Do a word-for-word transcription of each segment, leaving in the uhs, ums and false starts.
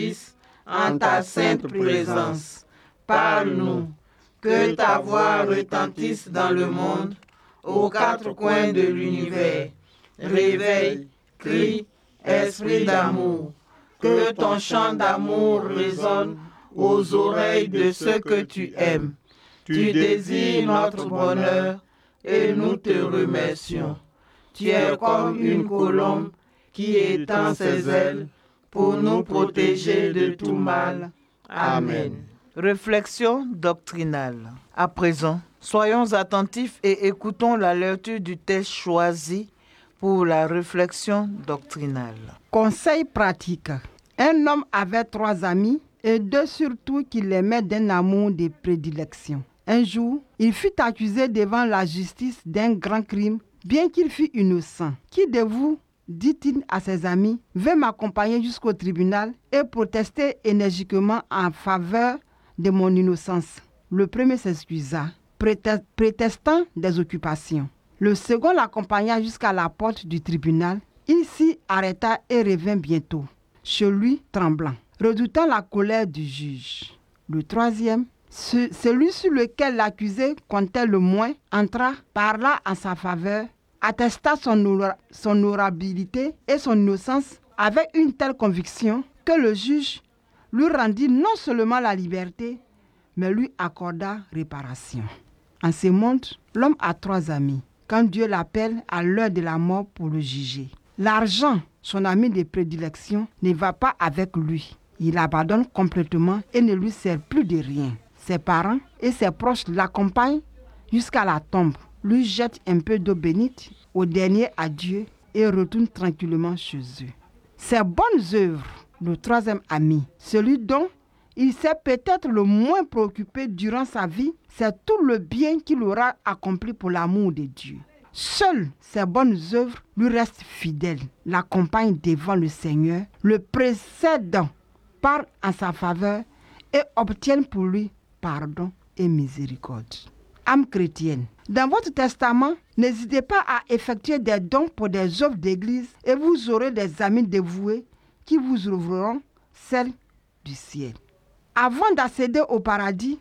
Fils en ta sainte présence. Parle-nous, que ta voix retentisse dans le monde, aux quatre coins de l'univers. Réveille, crie, esprit d'amour, que ton chant d'amour résonne aux oreilles de ceux que tu aimes. Tu désires notre bonheur et nous te remercions. Tu es comme une colombe qui étend ses ailes pour nous protéger de tout mal. Amen. Réflexion doctrinale. À présent, soyons attentifs et écoutons la lecture du texte choisi pour la réflexion doctrinale. Conseil pratique. Un homme avait trois amis et deux surtout qui l'aimaient d'un amour de prédilection. Un jour, il fut accusé devant la justice d'un grand crime, bien qu'il fût innocent. Qui de vous, dit-il à ses amis, veut m'accompagner jusqu'au tribunal et protester énergiquement en faveur de mon innocence? Le premier s'excusa, prétestant des occupations. Le second l'accompagna jusqu'à la porte du tribunal. Il s'y arrêta et revint bientôt, chez lui tremblant, redoutant la colère du juge. Le troisième, celui sur lequel l'accusé comptait le moins, entra, parla en sa faveur, attesta son, ora- son honorabilité et son innocence avec une telle conviction que le juge lui rendit non seulement la liberté, mais lui accorda réparation. En ce monde, l'homme a trois amis, quand Dieu l'appelle à l'heure de la mort pour le juger. L'argent, son ami de prédilection, ne va pas avec lui. Il l'abandonne complètement et ne lui sert plus de rien. Ses parents et ses proches l'accompagnent jusqu'à la tombe, lui jettent un peu d'eau bénite au dernier adieu et retournent tranquillement chez eux. Ses bonnes œuvres, le troisième ami, celui dont il s'est peut-être le moins préoccupé durant sa vie, c'est tout le bien qu'il aura accompli pour l'amour de Dieu. Seules ses bonnes œuvres lui restent fidèles, l'accompagnent devant le Seigneur, le précèdent, parlent en sa faveur et obtiennent pour lui pardon et miséricorde. Âme chrétienne, dans votre testament, n'hésitez pas à effectuer des dons pour des œuvres d'église et vous aurez des amis dévoués qui vous ouvriront celles du ciel. Avant d'accéder au paradis,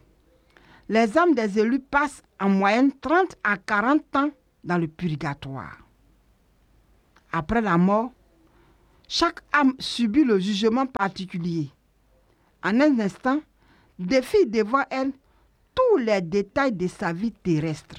les âmes des élus passent en moyenne trente à quarante ans dans le purgatoire. Après la mort, chaque âme subit le jugement particulier. En un instant, défile devant elle tous les détails de sa vie terrestre.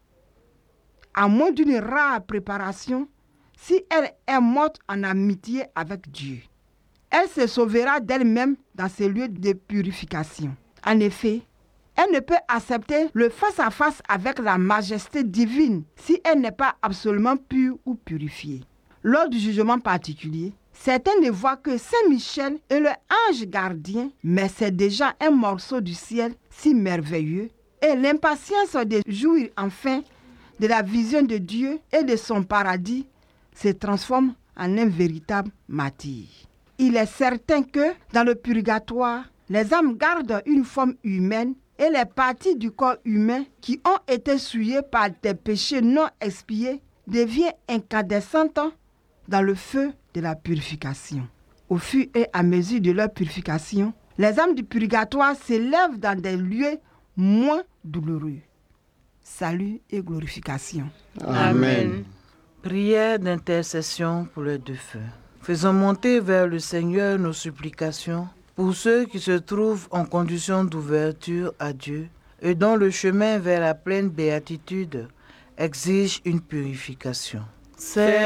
À moins d'une rare préparation, si elle est morte en amitié avec Dieu, elle se sauvera d'elle-même dans ces lieux de purification. En effet, elle ne peut accepter le face-à-face avec la majesté divine si elle n'est pas absolument pure ou purifiée. Lors du jugement particulier, certains ne voient que Saint-Michel et le ange gardien, mais c'est déjà un morceau du ciel si merveilleux, et l'impatience de jouir enfin de la vision de Dieu et de son paradis se transforme en un véritable martyr. Il est certain que dans le purgatoire, les âmes gardent une forme humaine et les parties du corps humain qui ont été souillées par des péchés non expiés deviennent incandescentes dans le feu de la purification. Au fur et à mesure de leur purification, les âmes du purgatoire s'élèvent dans des lieux moins douloureux. Salut et glorification. Amen. Prière d'intercession pour les défunts. Faisons monter vers le Seigneur nos supplications pour ceux qui se trouvent en condition d'ouverture à Dieu et dont le chemin vers la pleine béatitude exige une purification. C'est